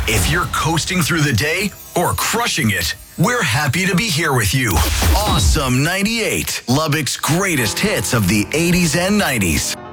If you're coasting through the day or crushing it, we're happy to be here with you. Awesome 98, Lubbock's greatest hits of the 80s and 90s.